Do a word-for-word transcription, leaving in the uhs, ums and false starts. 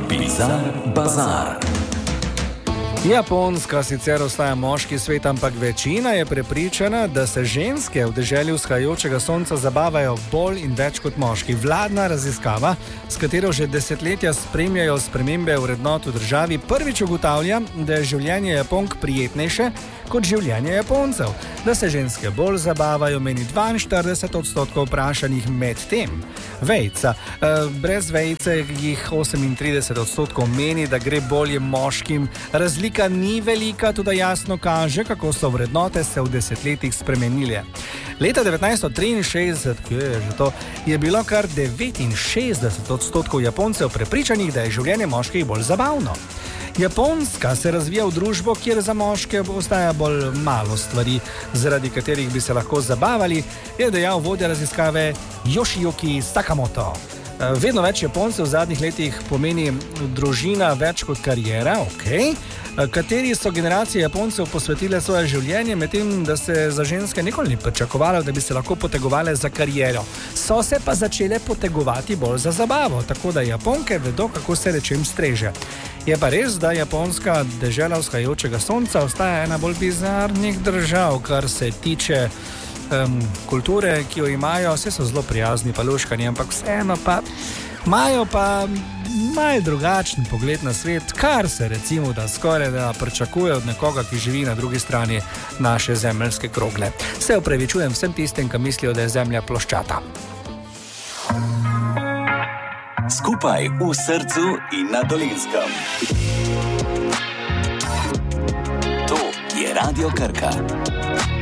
Bizar Bazar. Japonska sicer ostaja moški svet, ampak večina je prepričana, da se ženske v deželi vzhajajočega sonca zabavajo bolj in več kot moški. Vladna raziskava, s katero že desetletja spremljajo spremembe vrednot v državi, prvič ugotavlja, da je življenje Japonk prijetnejše kot življenje Japoncev. Da se ženske bolj zabavajo, meni dvainštirideset odstotkov vprašanih, med tem vejca. E, brez vejce jih osemintrideset odstotkov meni, da gre bolje moškim. Razlika ni velika, tudi jasno kaže, kako so vrednote se v desetletjih spremenile. Leta devetnajststo triinšestdeset, ki je že to, je bilo kar devetinšestdeset odstotkov Japoncev prepričanih, da je življenje moških bolj zabavno. Japonska se razvija v družbo, kjer za moške ostaja bolj malo stvari, zaradi katerih bi se lahko zabavali, je dejal vodja raziskave Yoshiyuki Sakamoto. Vedno več Japoncev v zadnjih letih pomeni družina več kot karijera, ok. Kateri so generacije Japoncev posvetile svoje življenje, medtem da se za ženske nikoli ni pričakovalo, da bi se lahko potegovale za kariero. So se pa začele potegovati bolj za zabavo, tako da Japonke vedo, kako se rečem streže. Je pa res, da japonska dežela vzhajajočega sonca ostaja ena bolj bizarnih držav, kar se tiče um, kulture, ki jo imajo. Vse so zelo prijazni pa luškani, ampak vseeno pa imajo pa malo drugačen pogled na svet, kar se recimo da skoraj da pričakuje od nekoga, ki živi na drugi strani naše zemeljske krogle. Se opravičujem vsem tistim, ki mislijo, da je zemlja ploščata. Skupaj v srcu in na Dolenjskem. To je Radio Krka.